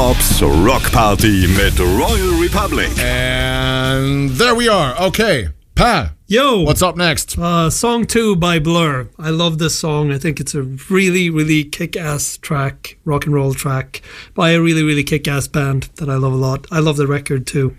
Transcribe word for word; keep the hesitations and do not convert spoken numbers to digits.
Bobs Rock Party mit Royal Republic. And there we are. Okay, Pa. Yo. What's up next? Uh, song two by Blur. I love this song. I think it's a really, really kick-ass track, rock and roll track by a really, really kick-ass band that I love a lot. I love the record too.